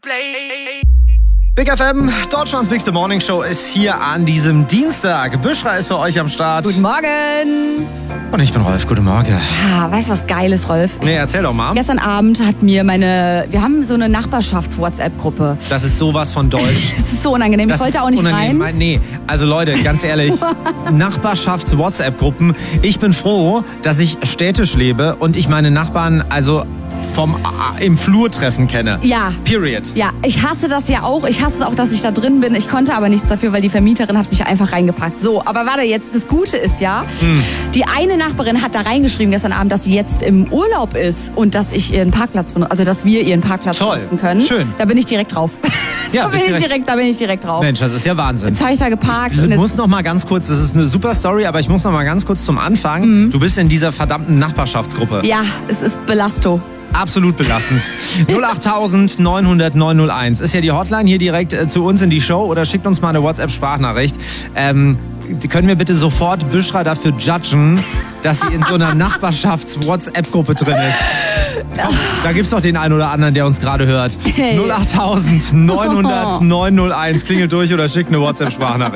Big FM, Deutschlands Bigste Morning Show ist hier an diesem Dienstag. Büschra ist für euch am Start. Guten Morgen. Und ich bin Rolf, guten Morgen. Weißt du was Geiles, Rolf? Nee, erzähl doch mal. Gestern Abend hat mir wir haben so eine Nachbarschafts-WhatsApp-Gruppe. Das ist sowas von deutsch. Das ist so unangenehm, ich wollte auch nicht rein. Nee, also Leute, ganz ehrlich, Nachbarschafts-WhatsApp-Gruppen. Ich bin froh, dass ich städtisch lebe und ich meine Nachbarn im Flur treffen kenne. Ja. Period. Ja, ich hasse das ja auch. Ich hasse es auch, dass ich da drin bin. Ich konnte aber nichts dafür, weil die Vermieterin hat mich einfach reingepackt. So, aber warte, jetzt das Gute ist ja, die eine Nachbarin hat da reingeschrieben gestern Abend, dass sie jetzt im Urlaub ist und dass ich ihren Parkplatz benutze, also dass wir ihren Parkplatz benutzen können. Schön. Da bin ich direkt drauf. Ja, da bin ich direkt drauf. Mensch, das ist ja Wahnsinn. Jetzt habe ich da geparkt. Ich muss noch mal ganz kurz, das ist eine super Story, aber ich muss noch mal ganz kurz zum Anfang. Du bist in dieser verdammten Nachbarschaftsgruppe. Ja, es ist Belasto. Absolut belastend. 08000 900 901 ist ja die Hotline hier direkt zu uns in die Show oder schickt uns mal eine WhatsApp-Sprachnachricht. Können wir bitte sofort Büschra dafür judgen, dass sie in so einer Nachbarschafts-WhatsApp-Gruppe drin ist? Komm, da gibt's doch den einen oder anderen, der uns gerade hört. 08000 900 901 klingelt durch oder schickt eine WhatsApp-Sprachnachricht.